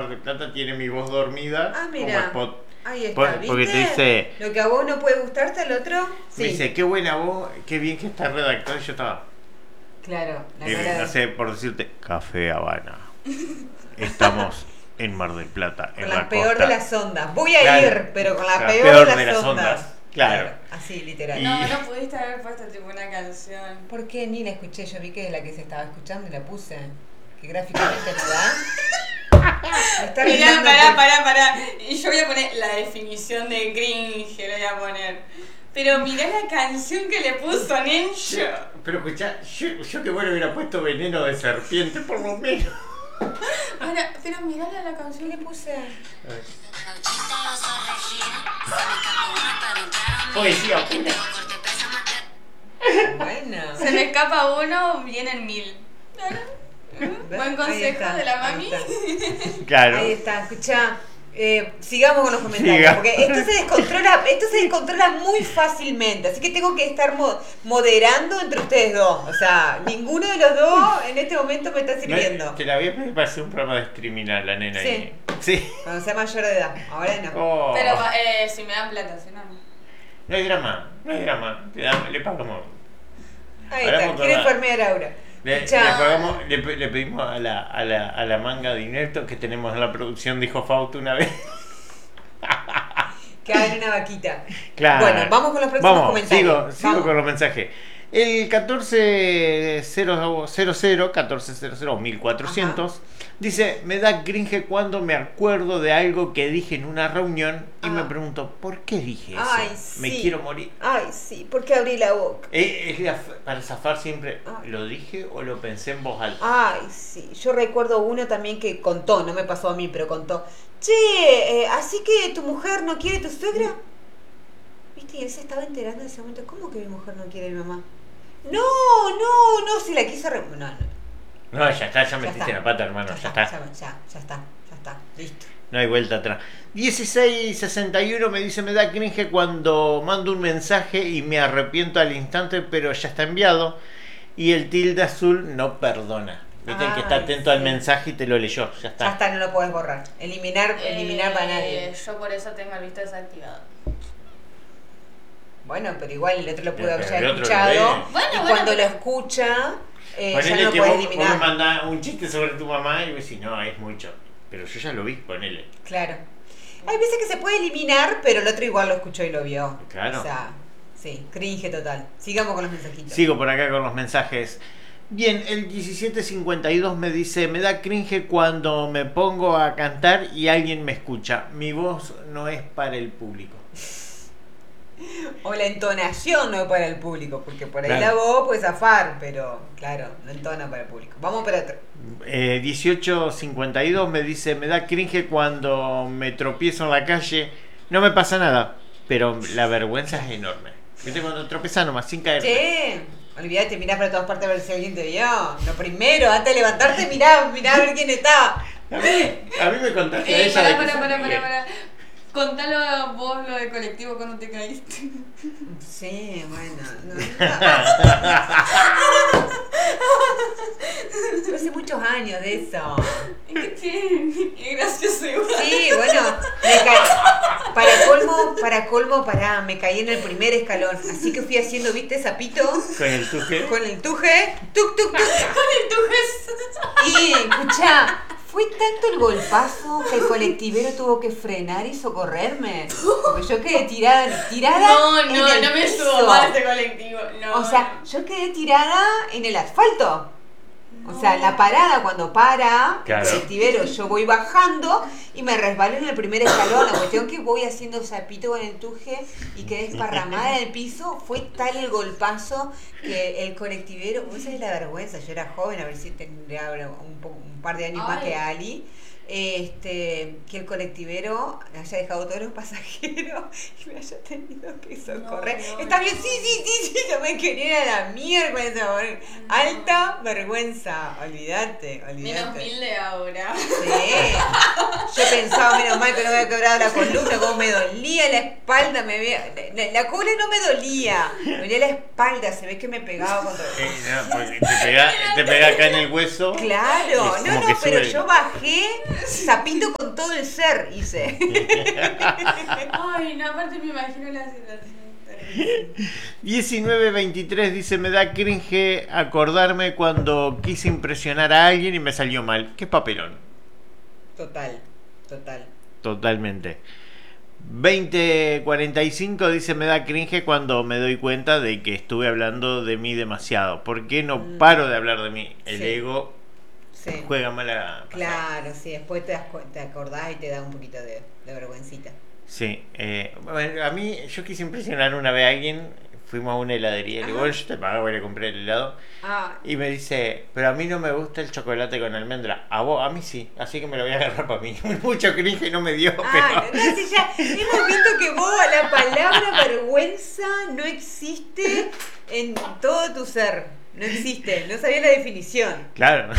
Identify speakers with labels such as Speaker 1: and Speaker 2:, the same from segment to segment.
Speaker 1: Mar del Plata tiene mi voz dormida como
Speaker 2: mira.
Speaker 1: spot.
Speaker 2: Ahí está, ¿viste?
Speaker 1: Porque te dice...
Speaker 2: Lo que a vos no puede gustarte, al otro, sí.
Speaker 1: Me dice, qué buena voz, qué bien que está redactado. Y yo estaba...
Speaker 2: Claro, la cara
Speaker 1: no sé, por decirte, Café Habana. Estamos en Mar del Plata, en
Speaker 2: con
Speaker 1: la
Speaker 2: la peor
Speaker 1: costa.
Speaker 2: de las ondas. Voy a ir, pero con la peor de las ondas.
Speaker 1: Claro.
Speaker 2: Así, literal.
Speaker 3: No pudiste haber puesto tipo una canción.
Speaker 2: ¿Por qué? Ni la escuché, yo vi que es la que se estaba escuchando y la puse. Que gráficamente no da. Me está
Speaker 3: Mirá,
Speaker 2: retando
Speaker 3: pará. Y yo voy a poner la definición de cringe, le voy a poner. Pero mirá la canción que le puso Nencho.
Speaker 1: Pero escuchá, yo que bueno hubiera puesto Veneno de Serpiente, por lo menos.
Speaker 3: Ahora, pero mirá la canción
Speaker 2: ¿Qué le puse?
Speaker 1: Poesía pura.
Speaker 2: Bueno.
Speaker 3: Se me escapa uno, vienen 1000. Buen
Speaker 2: Ahí
Speaker 3: consejo
Speaker 2: está,
Speaker 3: de la
Speaker 2: ahí
Speaker 3: mami.
Speaker 2: está.
Speaker 1: Claro.
Speaker 2: Ahí está, escuchá. Sigamos con los comentarios,
Speaker 1: Siga.
Speaker 2: porque esto se descontrola muy fácilmente, así que tengo que estar moderando entre ustedes dos. O sea, ninguno de los dos en este momento me está sirviendo.
Speaker 1: Te la voy a pedir para hacer un programa de streaming a la nena.
Speaker 2: Sí.
Speaker 1: ahí. Sí.
Speaker 2: Cuando sea mayor de edad, ahora no.
Speaker 1: Oh.
Speaker 3: Pero si me dan plata, si no.
Speaker 1: No hay drama. Le pagamos.
Speaker 2: Ahí
Speaker 1: Ahora
Speaker 2: está,
Speaker 1: vamos
Speaker 2: quiere
Speaker 1: con la-
Speaker 2: farmear a Aura.
Speaker 1: Le
Speaker 2: Chao.
Speaker 1: pedimos a la manga de inepto que tenemos en la producción, dijo Fausto una vez.
Speaker 2: Que hagan una vaquita.
Speaker 1: Claro.
Speaker 2: Bueno, vamos con los próximos comentarios.
Speaker 1: Sigo
Speaker 2: Vamos.
Speaker 1: con los mensajes. El 1400 o 1400 dice, me da cringe cuando me acuerdo de algo que dije en una reunión y me pregunto, ¿por qué dije eso?
Speaker 2: Ay,
Speaker 1: Me
Speaker 2: sí.
Speaker 1: quiero morir.
Speaker 2: Ay, sí, porque abrí la boca.
Speaker 1: Para zafar siempre,
Speaker 2: Ay.
Speaker 1: ¿lo dije o lo pensé en voz alta?
Speaker 2: Ay, sí. Yo recuerdo uno también que contó, no me pasó a mí, pero contó. Che, así que tu mujer no quiere tu suegra. ¿Viste? Y él se estaba enterando en ese momento. ¿Cómo que mi mujer no quiere a mi mamá? No, si la quiso no.
Speaker 1: No, ya está, ya metiste
Speaker 2: está.
Speaker 1: la pata, hermano, ya está.
Speaker 2: Ya está, listo.
Speaker 1: No hay vuelta atrás. 1661 me dice, me da cringe cuando mando un mensaje y me arrepiento al instante, pero ya está enviado. Y el tilde azul no perdona. Viste el que está
Speaker 2: Ay,
Speaker 1: atento al
Speaker 2: sí.
Speaker 1: mensaje y te lo leyó, ya
Speaker 2: Ya
Speaker 1: está.
Speaker 2: está, no lo puedes borrar. Eliminar para nadie.
Speaker 3: Yo por eso tengo el visto desactivado.
Speaker 2: Bueno, pero igual el otro lo pudo
Speaker 1: Pero
Speaker 2: haber
Speaker 1: el otro lo
Speaker 2: escuchado.
Speaker 1: ve.
Speaker 2: Y cuando lo escucha, ya
Speaker 1: Ponele
Speaker 2: no
Speaker 1: que
Speaker 2: lo puedes
Speaker 1: vos me
Speaker 2: eliminar.
Speaker 1: mandás un chiste sobre tu mamá y vos decís, no, es mucho. Pero yo ya lo vi, ponele.
Speaker 2: Claro. Hay veces que se puede eliminar, pero el otro igual lo escuchó y lo vio.
Speaker 1: Claro.
Speaker 2: O sea, sí, cringe total. Sigamos con los mensajitos.
Speaker 1: Sigo por acá con los mensajes. Bien, el 1752 me dice, me da cringe cuando me pongo a cantar y alguien me escucha. Mi voz no es para el público.
Speaker 2: O la entonación no es para el público, porque por ahí
Speaker 1: Claro.
Speaker 2: la voz puede zafar, pero claro, no entona para el público. Vamos para otro.
Speaker 1: 1852 me dice, me da cringe cuando me tropiezo en la calle. No me pasa nada, pero la vergüenza es enorme. ¿Viste cuando tropiezas nomás sin caer?
Speaker 2: Che, olvídate, mirá para todas partes a ver si alguien te vio. Lo primero, antes de levantarte, mirá a ver quién está.
Speaker 1: A mí me contaste a ella. de que se ríe.
Speaker 3: Pará. Contalo vos lo de colectivo cuando te caíste.
Speaker 2: Sí, bueno. Hace muchos años de eso.
Speaker 3: Qué gracioso igual.
Speaker 2: Sí, bueno, para colmo, me caí en el primer escalón. Así que fui haciendo, ¿viste, sapito?
Speaker 1: Con el tuje.
Speaker 2: Con el tuje, tuk.
Speaker 3: Con el tujes.
Speaker 2: Y, escuchá, fue tanto el golpazo que el colectivero tuvo que frenar y socorrerme. Porque yo quedé tirada en el
Speaker 3: No me
Speaker 2: piso.
Speaker 3: subo más a este colectivo. No.
Speaker 2: O sea, yo quedé tirada en el asfalto. O sea, la parada cuando para,
Speaker 1: Claro.
Speaker 2: el colectivero, yo voy bajando y me resbalo en el primer escalón. La cuestión que voy haciendo sapito con el tuje y quedé esparramada en el piso. Fue tal el golpazo que el colectivero, vos sabés la vergüenza, yo era joven, a ver si tendría un par de años más que Ali. Que el colectivero haya dejado todos los pasajeros y me haya tenido que socorrer.
Speaker 3: No.
Speaker 2: Está bien, sí, yo me quería ir a la miércoles. Alta vergüenza, olvídate.
Speaker 3: Menos 1000 de ahora.
Speaker 2: Sí. Yo pensado, menos mal que no me había quebrado la columna, como me dolía la espalda, la cola no me dolía, me dolía la espalda, se ve que me pegaba contra
Speaker 1: No, porque te pega acá en el hueso.
Speaker 2: Claro,
Speaker 1: y es como que
Speaker 2: pero
Speaker 1: sube.
Speaker 2: yo bajé sapito con todo el ser, hice.
Speaker 3: Ay, no, aparte me imagino la situación.
Speaker 1: 1923 dice, me da cringe acordarme cuando quise impresionar a alguien y me salió mal. Qué papelón.
Speaker 2: Total.
Speaker 1: Totalmente. 2045 dice, me da cringe cuando me doy cuenta de que estuve hablando de mí demasiado. ¿Por qué no paro de hablar de mí? El
Speaker 2: Sí.
Speaker 1: ego
Speaker 2: Sí.
Speaker 1: juega mala pasada.
Speaker 2: Claro, sí, después te acordás y te da un poquito de vergüencita.
Speaker 1: Sí, bueno, a mí, yo quise impresionar una vez a alguien, fuimos a una heladería, y le digo, bueno, yo te pago, voy a comprar el helado, y me dice, pero a mí no me gusta el chocolate con almendra, a vos, a mí sí, así que me lo voy a agarrar para mí. Mucho cringe no me dio, pero...
Speaker 2: No, si ya hemos visto que vos la palabra vergüenza no existe en todo tu ser, no existe, no sabía la definición.
Speaker 1: Claro.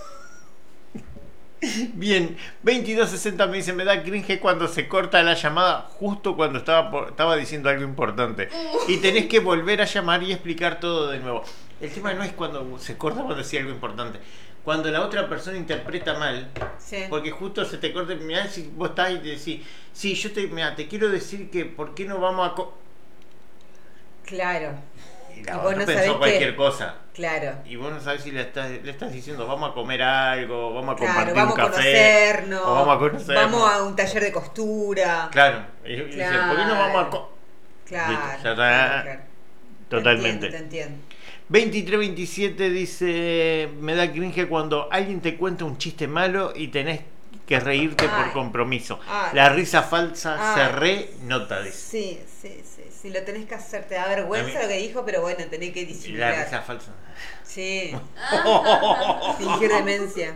Speaker 1: Bien, 2260 me dice, me da cringe cuando se corta la llamada justo cuando estaba diciendo algo importante. Y tenés que volver a llamar y explicar todo de nuevo. El tema no es cuando se corta cuando decía algo importante. Cuando la otra persona interpreta mal,
Speaker 2: Sí.
Speaker 1: porque justo se te corta, mirá, si vos estás y te decís, sí, te quiero decir que, ¿por qué no vamos a...
Speaker 2: Claro,
Speaker 1: Y la
Speaker 2: Y vos
Speaker 1: otra
Speaker 2: no
Speaker 1: pensó
Speaker 2: sabés
Speaker 1: cualquier
Speaker 2: qué.
Speaker 1: cosa.
Speaker 2: claro.
Speaker 1: Y vos no sabes si le estás diciendo, vamos a comer algo, vamos a
Speaker 2: Claro,
Speaker 1: compartir
Speaker 2: vamos
Speaker 1: un
Speaker 2: a
Speaker 1: café.
Speaker 2: conocernos,
Speaker 1: O vamos a conocernos.
Speaker 2: vamos a un taller de costura.
Speaker 1: Claro. Y dice, ¿por qué no vamos a
Speaker 2: Claro,
Speaker 1: Listo, ya está.
Speaker 2: claro.
Speaker 1: Totalmente.
Speaker 2: Te entiendo.
Speaker 1: 2327 dice, me da cringe cuando alguien te cuenta un chiste malo y tenés que reírte por
Speaker 2: Ay.
Speaker 1: compromiso.
Speaker 2: Ay.
Speaker 1: La risa falsa se
Speaker 2: Ay.
Speaker 1: renota, dice.
Speaker 2: Sí, lo tenés que hacer, te da vergüenza
Speaker 1: A mí-
Speaker 2: lo que dijo, pero bueno, tenés que
Speaker 1: Y la
Speaker 2: disimular.
Speaker 1: risa falsa.
Speaker 2: Sí, fingir demencia.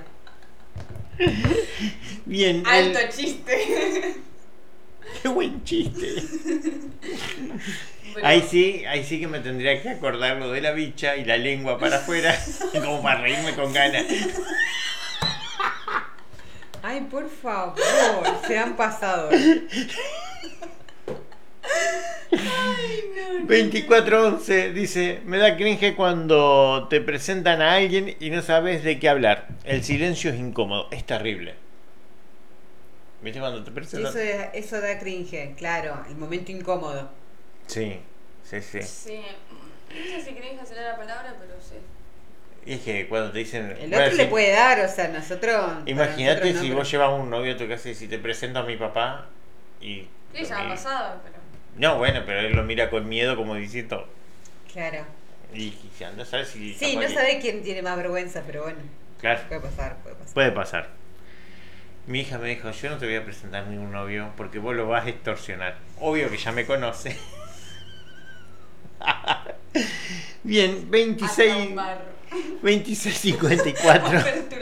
Speaker 1: Bien.
Speaker 3: Alto chiste.
Speaker 1: Qué buen chiste.
Speaker 3: Bueno,
Speaker 1: Ahí sí que me tendría que acordar lo de la bicha y la lengua para afuera, como para reírme con ganas.
Speaker 2: Ay, por favor, se han pasado.
Speaker 1: 2411 dice, me da cringe cuando te presentan a alguien y no sabes de qué hablar. El silencio es incómodo, es terrible. ¿Viste cuando te presentan?
Speaker 2: Eso da cringe, claro, el momento incómodo.
Speaker 1: Sí.
Speaker 3: sí. No sé si queréis hacer la palabra, pero sí.
Speaker 1: Y es que cuando te dicen...
Speaker 2: El
Speaker 1: bueno,
Speaker 2: otro le
Speaker 1: sí,
Speaker 2: puede dar, o sea, nosotros...
Speaker 1: imagínate
Speaker 2: nosotros no,
Speaker 1: si
Speaker 2: pero-
Speaker 1: vos llevas un novio a tu casa y si te presento a mi papá y...
Speaker 3: Sí, ya ha pasado, pero.
Speaker 1: No, bueno, pero él lo mira con miedo como diciendo...
Speaker 2: Claro.
Speaker 1: Y ya no sabes si...
Speaker 2: Sí,
Speaker 1: capaz
Speaker 2: no
Speaker 1: que-
Speaker 2: sabe quién tiene más vergüenza, pero bueno,
Speaker 1: Claro,
Speaker 2: puede pasar.
Speaker 1: puede pasar. Mi hija me dijo, yo no te voy a presentar ningún novio porque vos lo vas a extorsionar. Obvio que ya me conoce. Bien, 2654.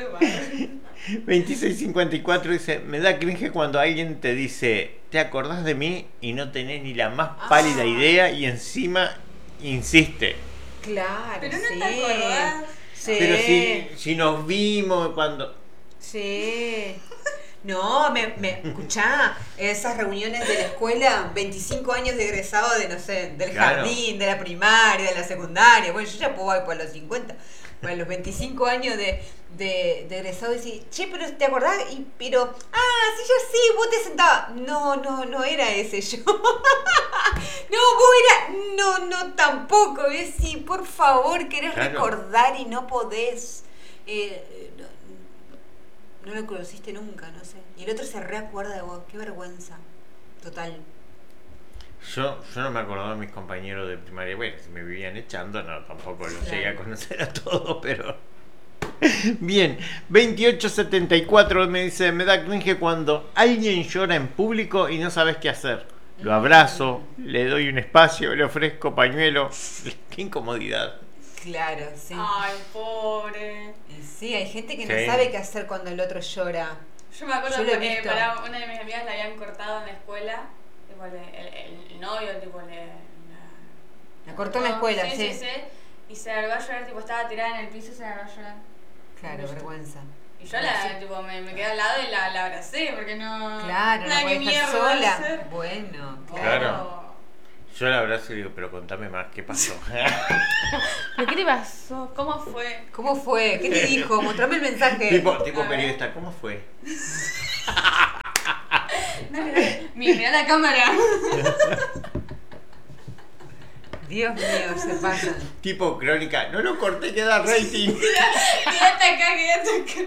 Speaker 1: 2654 dice, me da cringe cuando alguien te dice, ¿te acordás de mí? Y no tenés ni la más pálida idea y encima insiste.
Speaker 2: Claro,
Speaker 3: Pero no
Speaker 2: sí.
Speaker 3: te acordás.
Speaker 2: Sí.
Speaker 1: Pero si nos vimos cuando...
Speaker 2: Sí. No, escuchá, esas reuniones de la escuela, 25 años de egresado de, no sé, del
Speaker 1: Claro.
Speaker 2: jardín, de la primaria, de la secundaria. Bueno, yo ya puedo ir por los 50. Bueno, los 25 años de egresado, decir, che, pero ¿te acordás? Pero, sí, yo sí, vos te sentabas. No era ese yo. No, vos no, tampoco. Sí, por favor, querés
Speaker 1: Claro.
Speaker 2: recordar y no podés. No lo conociste nunca, no sé. Y el otro se reacuerda de vos, qué vergüenza. Total.
Speaker 1: Yo no me acordaba de mis compañeros de primaria. Bueno, si me vivían echando, no, tampoco los llegué a conocer a todos, pero... Bien, 2874 me dice, me da cringe cuando alguien llora en público y no sabes qué hacer. Lo abrazo, le doy un espacio, le ofrezco pañuelo. Qué incomodidad.
Speaker 2: Claro, sí.
Speaker 3: Ay, pobre.
Speaker 2: Sí, hay gente que no
Speaker 1: Sí.
Speaker 2: sabe qué hacer cuando el otro llora.
Speaker 3: Yo me acuerdo
Speaker 2: Yo lo he
Speaker 3: que
Speaker 2: visto.
Speaker 3: para una de mis amigas la habían cortado en la escuela. Tipo, el novio, tipo,
Speaker 2: La cortó en la escuela, sí.
Speaker 3: Y se largó a llorar, tipo, estaba tirada en el piso y se largó a llorar.
Speaker 2: Claro, vergüenza.
Speaker 3: Y yo tipo, me quedé al lado y la abracé, porque no...
Speaker 2: Claro,
Speaker 3: nada
Speaker 2: no
Speaker 3: que
Speaker 2: puedes estar
Speaker 3: mierda va a
Speaker 2: sola.
Speaker 3: hacer.
Speaker 2: Bueno,
Speaker 1: Claro. Yo la abrazo y digo, pero contame más, ¿qué pasó?
Speaker 3: ¿Pero qué te pasó? ¿Cómo fue?
Speaker 2: ¿Cómo fue? ¿Qué te dijo? Mostrame el mensaje.
Speaker 1: tipo periodista, ¿cómo fue?
Speaker 3: Dale. Mirá la cámara.
Speaker 2: Dios mío, se pasan.
Speaker 1: Tipo crónica, no lo corté, queda rating.
Speaker 3: Quédate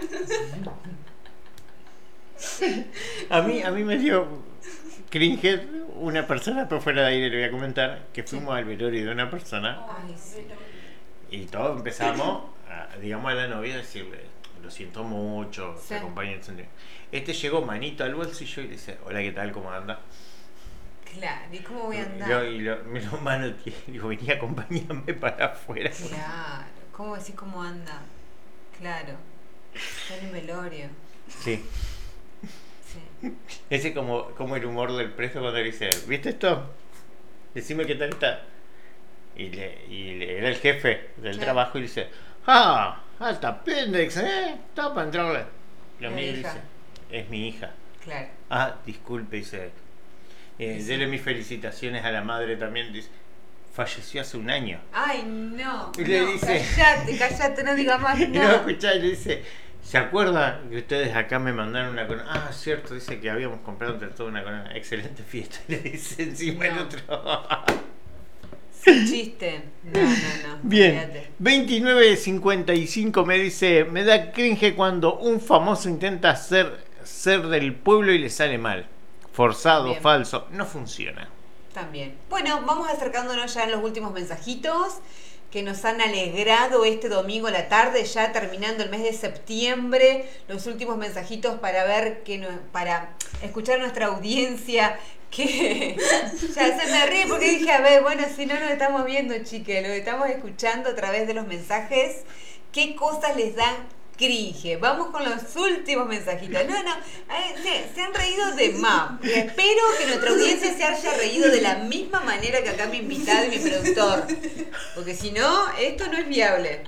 Speaker 3: acá.
Speaker 1: A mí me dio cringe una persona, por fuera de aire le voy a comentar, que fuimos al velorio de una persona
Speaker 2: Ay, sí.
Speaker 1: y todos empezamos, digamos, a la novia a decirle, lo siento mucho,
Speaker 2: Sí.
Speaker 1: se acompaña el sentido. Este llegó manito al bolsillo y le dice, hola, ¿qué tal? ¿Cómo anda?
Speaker 2: Claro, ¿y cómo voy a andar?
Speaker 1: Me lo manoteé, digo, vení, acompáñame para afuera.
Speaker 2: Claro, ¿cómo decís cómo anda? Claro, está en el velorio.
Speaker 1: Sí.
Speaker 2: Sí.
Speaker 1: Ese como el humor del preso cuando le dice, ¿viste esto? Decime qué tal está. Era el jefe del
Speaker 2: Claro.
Speaker 1: trabajo y le dice, alta apéndice, está para entrarle. Lo
Speaker 2: La
Speaker 1: mira y
Speaker 2: hija.
Speaker 1: dice, es mi hija.
Speaker 2: Claro.
Speaker 1: Disculpe, dice,
Speaker 2: Sí.
Speaker 1: dele mis felicitaciones a la madre también, dice, falleció hace un año.
Speaker 2: Ay, no.
Speaker 1: Y le
Speaker 2: no,
Speaker 1: dice-
Speaker 2: Cállate, no digas más
Speaker 1: Y no
Speaker 2: nada.
Speaker 1: escuchá y le dice, ¿se acuerda que ustedes acá me mandaron una corona? Cierto, dice que habíamos comprado entre todos una corona. Excelente fiesta, le dice encima el
Speaker 2: No.
Speaker 1: otro.
Speaker 2: Sin chiste. No.
Speaker 1: Bien,
Speaker 2: Olvídate.
Speaker 1: 29.55 me dice, me da cringe cuando un famoso intenta ser del pueblo y le sale mal. Forzado,
Speaker 2: Bien.
Speaker 1: falso, no funciona.
Speaker 2: También. Bueno, vamos acercándonos ya en los últimos mensajitos que nos han alegrado este domingo a la tarde, ya terminando el mes de septiembre. Los últimos mensajitos para ver para escuchar nuestra audiencia, que ya se me ríe porque dije, a ver, bueno, si no nos estamos viendo, chiques, lo estamos escuchando a través de los mensajes, qué cosas les dan cringe. Vamos con los últimos mensajitos. Se han reído de más. Espero que nuestra audiencia se haya reído de la misma manera que acá mi invitado y mi productor. Porque si no, esto no es viable.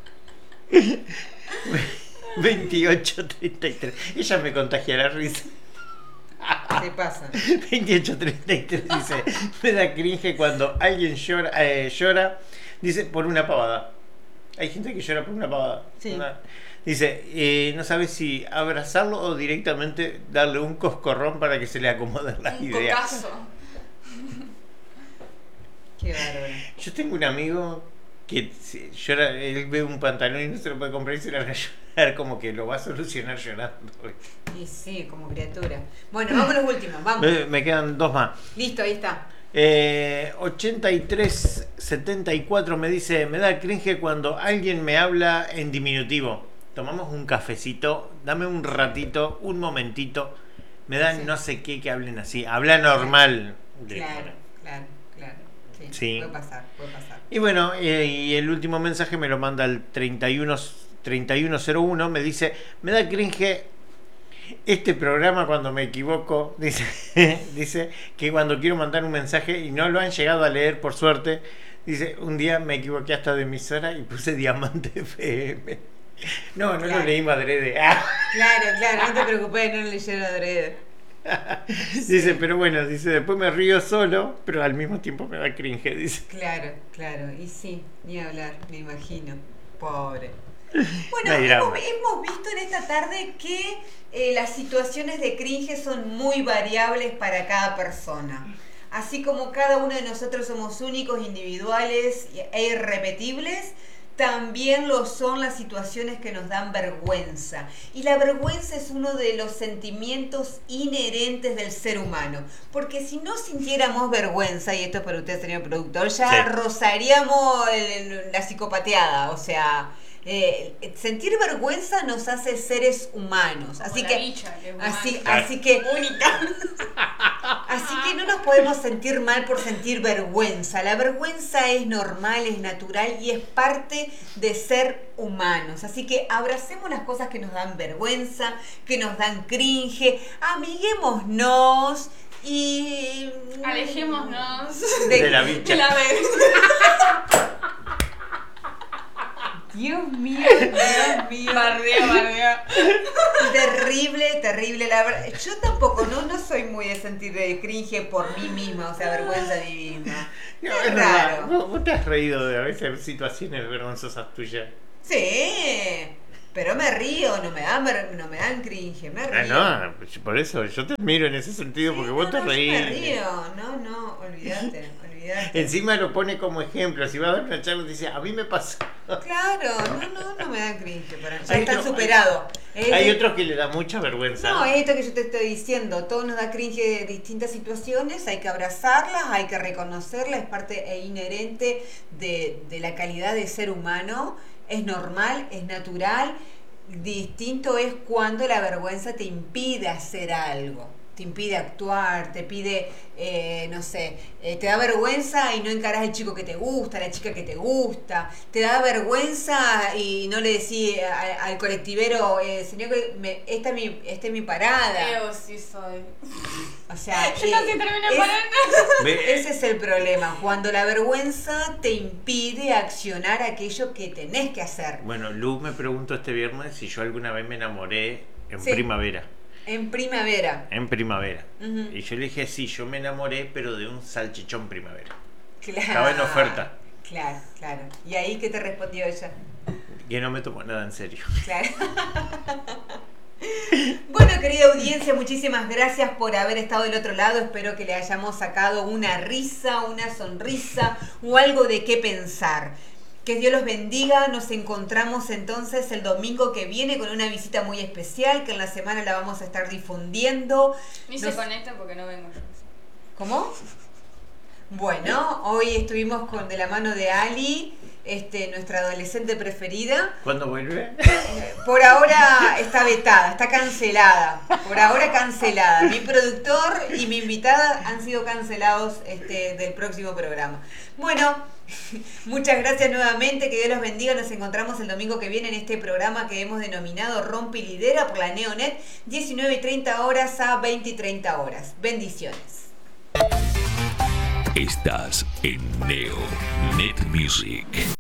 Speaker 1: 28.33. Ella me contagia la risa.
Speaker 2: Se pasa.
Speaker 1: 28.33 dice, me da cringe cuando alguien llora, dice, por una pavada. Hay gente que llora por una pavada.
Speaker 2: Sí.
Speaker 1: Dice, no sabe si abrazarlo o directamente darle un coscorrón para que se le acomoden las
Speaker 3: Un
Speaker 1: ideas.
Speaker 3: cocazo.
Speaker 2: Qué bárbaro.
Speaker 1: Yo tengo un amigo que llora, él ve un pantalón y no se lo puede comprar y se le va a llorar, como que lo va a solucionar llorando.
Speaker 2: Y sí, como criatura. Bueno, vamos con los últimos, vamos.
Speaker 1: Me quedan dos más.
Speaker 2: Listo, ahí está.
Speaker 1: 8374 me dice, me da cringe cuando alguien me habla en diminutivo. Tomamos un cafecito, dame un ratito, un momentito. Me dan
Speaker 2: Sí.
Speaker 1: no sé qué que hablen así. Habla normal.
Speaker 2: Claro. Sí,
Speaker 1: Sí.
Speaker 2: puede pasar.
Speaker 1: Y bueno, y el último mensaje me lo manda el 3101. Me dice, me da cringe este programa cuando me equivoco. Dice que cuando quiero mandar un mensaje y no lo han llegado a leer por suerte. Dice, un día me equivoqué hasta de emisora y puse Diamante FM. No
Speaker 2: Claro.
Speaker 1: lo leímos adrede.
Speaker 2: Claro, no te preocupes, no lo leyeron adrede.
Speaker 1: Dice, pero bueno, dice, después me río solo, pero al mismo tiempo me da cringe, dice.
Speaker 2: Claro, y sí, ni hablar, me imagino. Pobre.
Speaker 1: No
Speaker 2: Bueno,
Speaker 1: hay drama.
Speaker 2: hemos visto en esta tarde que las situaciones de cringe son muy variables para cada persona. Así como cada uno de nosotros somos únicos, individuales e irrepetibles, también lo son las situaciones que nos dan vergüenza. Y la vergüenza es uno de los sentimientos inherentes del ser humano. Porque si no sintiéramos vergüenza, y esto es para usted, señor productor, ya
Speaker 1: Sí.
Speaker 2: rozaríamos la psicopateada. O sea, sentir vergüenza nos hace seres humanos. Así
Speaker 3: Como
Speaker 2: que,
Speaker 3: la bicha, que es humana.
Speaker 2: así que
Speaker 3: Única.
Speaker 2: Así que no nos podemos sentir mal por sentir vergüenza. La vergüenza es normal, es natural y es parte de ser humanos. Así que abracemos las cosas que nos dan vergüenza, que nos dan cringe, amiguémonos y...
Speaker 3: Alejémonos
Speaker 1: De la bicha.
Speaker 3: de la vez.
Speaker 2: Dios mío, Dios mío.
Speaker 3: Bardea.
Speaker 2: Terrible, terrible, la verdad. Yo tampoco, no soy muy de sentir de cringe por mí misma, o sea, vergüenza de mí misma.
Speaker 1: No,
Speaker 2: Es
Speaker 1: es
Speaker 2: raro.
Speaker 1: verdad. ¿Vos te has reído de a veces situaciones vergonzosas tuyas?
Speaker 2: Sí, pero me río, no me dan cringe, me río.
Speaker 1: No, por eso yo te admiro en ese sentido, porque vos te
Speaker 2: yo
Speaker 1: reís.
Speaker 2: me río, no, olvídate.
Speaker 1: Encima lo pone como ejemplo. Si va a dar una charla, dice: a mí me pasó.
Speaker 2: Claro, no me dan cringe, ya
Speaker 1: Hay
Speaker 2: están
Speaker 1: otro-
Speaker 2: superados.
Speaker 1: Hay otros que le da mucha vergüenza.
Speaker 2: No, esto que yo te estoy diciendo, todo nos da cringe de distintas situaciones, hay que abrazarlas, hay que reconocerlas, es parte inherente de la calidad de ser humano, es normal, es natural. Distinto es cuando la vergüenza te impide hacer algo, te impide actuar, te pide, no sé, te da vergüenza y no encarás al chico que te gusta, a la chica que te gusta, te da vergüenza y no le decís al colectivero, señor, esta es mi parada.
Speaker 3: Sí soy.
Speaker 2: O sea,
Speaker 3: Yo casi terminé parando.
Speaker 2: ese es el problema, cuando la vergüenza te impide accionar aquello que tenés que hacer.
Speaker 1: Bueno, Lu me preguntó este viernes si yo alguna vez me enamoré en
Speaker 2: Sí.
Speaker 1: primavera.
Speaker 2: En primavera.
Speaker 1: En primavera.
Speaker 2: Ujú.
Speaker 1: Y yo le dije: sí, yo me enamoré, pero de un salchichón primavera.
Speaker 2: Claro.
Speaker 1: Estaba en oferta.
Speaker 2: Claro. ¿Y ahí qué te respondió ella?
Speaker 1: Que no me tomó nada en serio.
Speaker 2: Claro. Bueno, querida audiencia, muchísimas gracias por haber estado del otro lado. Espero que le hayamos sacado una risa, una sonrisa o algo de qué pensar. Que Dios los bendiga. Nos encontramos entonces el domingo que viene con una visita muy especial que en la semana la vamos a estar difundiendo.
Speaker 3: Ni se conectan porque no vengo yo.
Speaker 2: ¿Cómo? Bueno, hoy estuvimos de la mano de Ali, nuestra adolescente preferida.
Speaker 1: ¿Cuándo vuelve?
Speaker 2: Por ahora está vetada, está cancelada. Por ahora cancelada. Mi productor y mi invitada han sido cancelados del próximo programa. Bueno, muchas gracias nuevamente, que Dios los bendiga. Nos encontramos el domingo que viene en este programa que hemos denominado Rompe y Lidera por la Neonet, 19:30 horas a 20:30 horas. Bendiciones.
Speaker 4: Estás en Neo Net Music.